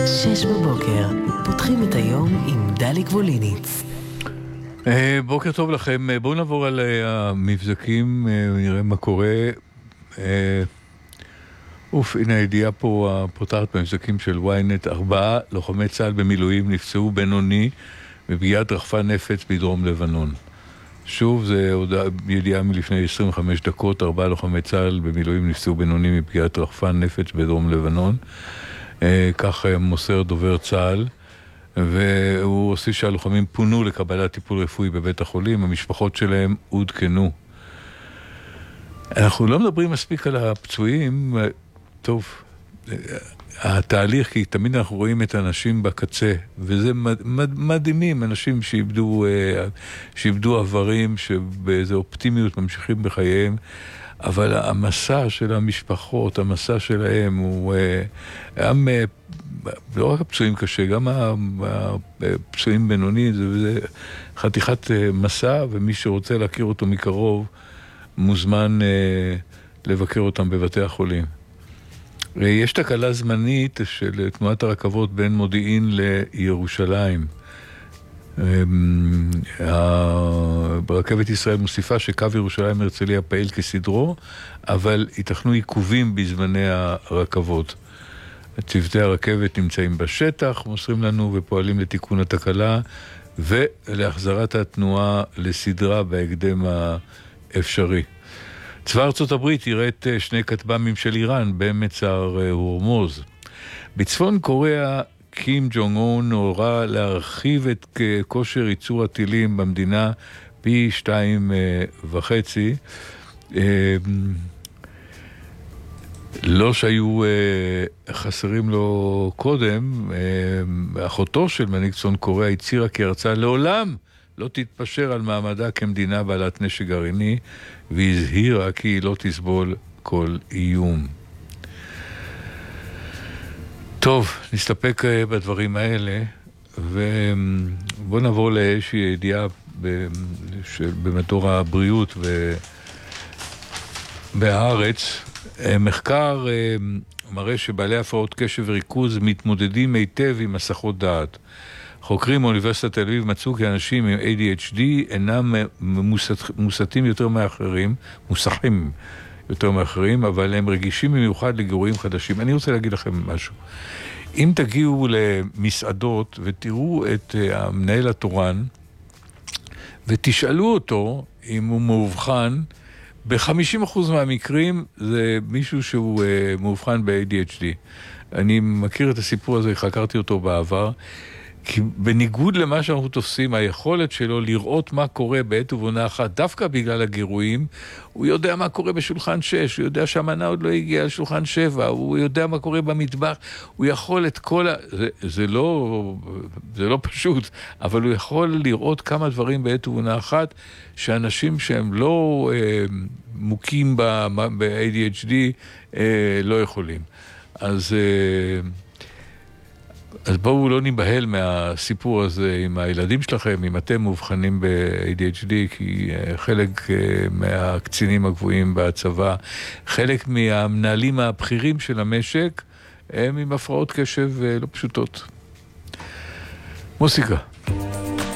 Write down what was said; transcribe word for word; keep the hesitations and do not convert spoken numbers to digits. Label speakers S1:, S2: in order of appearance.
S1: שש בבוקר, פותחים את היום עם דלי גבוליניץ.
S2: בוקר טוב לכם, בואו נעבור על המבזקים, נראה מה קורה. אוף, הנה הידיעה פה הפותרת במבזקים של וויינט. ארבעה לוחמי צה"ל במילואים נפצעו בינוני מפגיעת רחפן נפץ בדרום לבנון. שוב, זה ידיעה מלפני עשרים וחמש דקות, ארבעה לוחמי צה"ל במילואים נפצעו בינוני מפגיעת רחפן נפץ בדרום לבנון. כך מוסר דובר צה"ל, והוא עושה שהלוחמים פונו לקבלת טיפול רפואי בבית החולים, המשפחות שלהם עודכנו. אנחנו לא מדברים מספיק על הפצועים, טוב, התהליך, כי תמיד אנחנו רואים את האנשים בקצה, וזה מדהימים, אנשים שאיבדו, שאיבדו עברים, שבאיזו אופטימיות ממשיכים בחייהם, אבל המסע של המשפחות, המסע שלהם, הוא גם, לא רק הפצועים קשה, גם הפצועים בינוני, זה, זה חתיכת מסע, ומי שרוצה להכיר אותו מקרוב, מוזמן לבקר אותם בבתי החולים. יש תקלה זמנית של תנועת הרכבות בין מודיעין לירושלים. ברכבת ישראל מוסיפה שקו ירושלים הרצליה פעיל כסדרו, אבל ייתכנו עיכובים בזמני הרכבות. צוותי הרכבת נמצאים בשטח, מוסרים לנו ופועלים לתיקון התקלה ולהחזרת התנועה לסדרה בהקדם האפשרי. צבא ארצות הברית יראה את שני כטב"מים של איראן במצר הורמוז. בצפון קוריאה קים ג'ונג און הורה להרחיב את כושר ייצור הטילים במדינה פי שתיים וחצי. לא שהיו חסרים לו קודם. אחותו של מנהיג צפון קוריאה הצהירה כי ארצה לעולם לא תתפשר על מעמדה כמדינה בעלת נשק גרעיני, והזהירה כי היא לא תסבול כל איום. טוב, נסתפק בדברים האלה, ובואו נעבור לאיזושהי ידיעה במדור הבריאות בהארץ. מחקר מראה שבעלי הפרעות קשב וריכוז מתמודדים היטב עם מסכות דעת. חוקרים מאוניברסיטת תל אביב מצאו כי אנשים עם איי די אייץ' די אינם מוסתים יותר מאחרים, מוסכים יותר מאחרים, אבל הם רגישים במיוחד לגירויים חדשים. אני רוצה להגיד לכם משהו. אם תגיעו למסעדות ותראו את המנהל התורן ותשאלו אותו אם הוא מאובחן, ב-חמישים אחוז מהמקרים זה מישהו שהוא מאובחן ב-איי די אייץ' די. אני מכיר את הסיפור הזה, חקרתי אותו בעבר. כי בניגוד למה שאנחנו תופסים, היכולת שלו לראות מה קורה בעת ובעונה אחת, דווקא בגלל הגירויים, הוא יודע מה קורה בשולחן שש, הוא יודע שהמנה עוד לא הגיעה לשולחן שבע, הוא יודע מה קורה במטבח, הוא יכול את כל ה... זה, זה, לא, זה לא פשוט, אבל הוא יכול לראות כמה דברים בעת ובעונה אחת, שאנשים שהם לא אה, מוכים ב-איי די אייץ' די אה, לא יכולים. אז... אה, אז בואו לא נבהל מהסיפור הזה עם הילדים שלכם, אם אתם מאובחנים ב-איי די אייץ' די, כי חלק מהקצינים הגבוהים בצבא, חלק מהמנהלים הבכירים של המשק, הם עם הפרעות קשב לא פשוטות. מוסיקה.